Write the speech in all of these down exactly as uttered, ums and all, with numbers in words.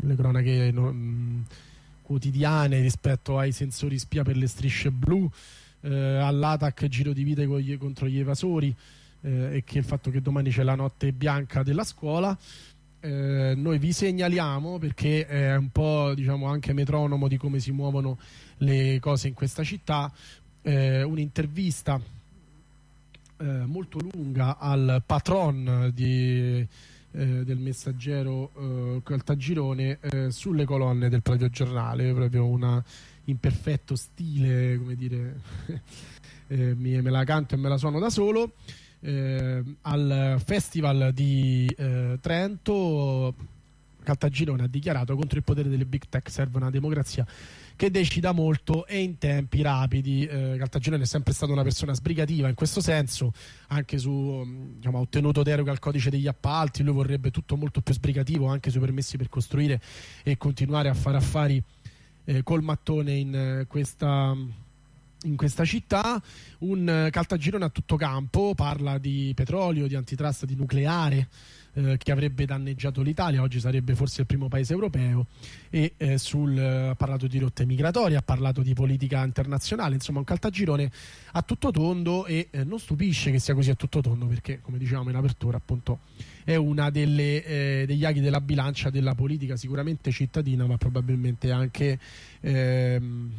le cronache no, mh, quotidiane rispetto ai sensori spia per le strisce blu, eh, all'Atac giro di vite gli, contro gli evasori, eh, e che il fatto che domani c'è la notte bianca della scuola. Eh, noi vi segnaliamo, perché è un po', diciamo, anche metronomo di come si muovono le cose in questa città, eh, un'intervista eh, molto lunga al patron di, eh, del Messaggero, eh, Caltagirone, eh, sulle colonne del proprio giornale, proprio una in perfetto stile, come dire, eh, me la canto e me la suono da solo. Eh, al Festival di eh, Trento, Caltagirone ha dichiarato: contro il potere delle big tech serve una democrazia che decida molto e in tempi rapidi. eh, Caltagirone è sempre stata una persona sbrigativa in questo senso, anche su, diciamo, ha ottenuto deroga al codice degli appalti. Lui vorrebbe tutto molto più sbrigativo anche sui permessi per costruire e continuare a fare affari eh, col mattone in eh, questa in questa città. Un Caltagirone a tutto campo, parla di petrolio, di antitrust, di nucleare, eh, che avrebbe danneggiato l'Italia, oggi sarebbe forse il primo paese europeo, e eh, sul, eh, ha parlato di rotte migratorie, ha parlato di politica internazionale. Insomma, un Caltagirone a tutto tondo, e eh, non stupisce che sia così a tutto tondo, perché, come dicevamo in apertura, appunto è una delle, eh, degli aghi della bilancia della politica, sicuramente cittadina, ma probabilmente anche ehm,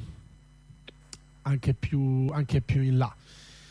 anche più, anche più in là.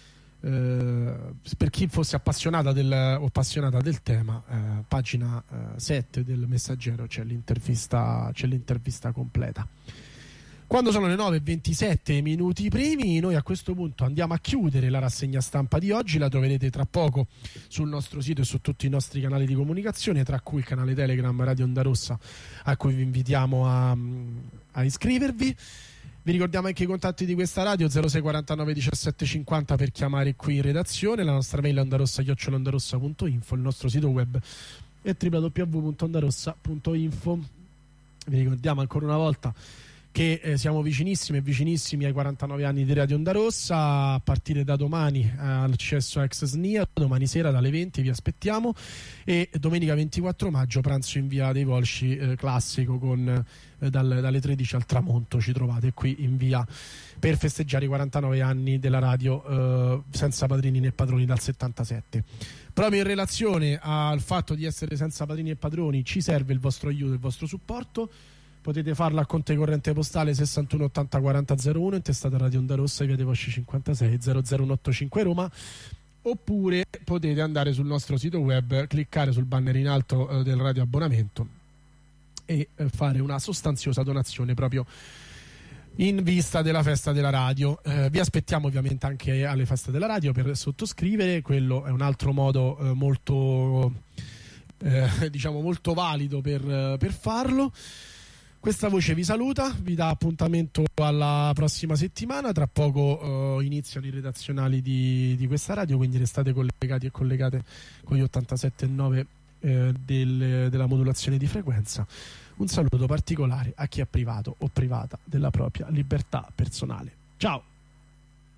Eh, per chi fosse appassionata del, o appassionata del tema, eh, pagina eh, sette del Messaggero c'è l'intervista, c'è l'intervista completa. Quando sono le nove e ventisette minuti primi, noi a questo punto andiamo a chiudere la rassegna stampa di oggi. La troverete tra poco sul nostro sito e su tutti i nostri canali di comunicazione, tra cui il canale Telegram Radio Onda Rossa, a cui vi invitiamo a, a iscrivervi. Vi ricordiamo anche i contatti di questa radio: zero sei quarantanove diciassette cinquanta per chiamare qui in redazione, la nostra mail è ondarossa chiocciola ondarossa punto info, il nostro sito web è w w w punto ondarossa punto info. Vi ricordiamo ancora una volta che eh, siamo vicinissimi e vicinissimi ai quarantanove anni di Radio Onda Rossa. A partire da domani eh, all'accesso ex S N I A, domani sera dalle venti vi aspettiamo, e domenica ventiquattro maggio pranzo in via dei Volsci, eh, classico, con eh, dal, dalle tredici al tramonto. Ci trovate qui in via per festeggiare i quarantanove anni della radio, eh, senza padrini né padroni dal settantasette. Proprio in relazione al fatto di essere senza padrini e padroni ci serve il vostro aiuto, il vostro supporto. Potete farlo a conto corrente postale sessantuno ottanta quaranta zero uno, intestata Radio Onda Rossa, via dei Volsci cinquantasei, zero zero uno otto cinque Roma, oppure potete andare sul nostro sito web, cliccare sul banner in alto eh, del radio abbonamento e eh, fare una sostanziosa donazione proprio in vista della festa della radio. Eh, vi aspettiamo ovviamente anche alle feste della radio per sottoscrivere, quello è un altro modo eh, molto eh, diciamo molto valido per, eh, per farlo. Questa voce vi saluta, vi dà appuntamento alla prossima settimana. Tra poco uh, iniziano i redazionali di, di questa radio, quindi restate collegati e collegate con gli ottantasette virgola nove eh, del, della modulazione di frequenza. Un saluto particolare a chi è privato o privata della propria libertà personale. Ciao!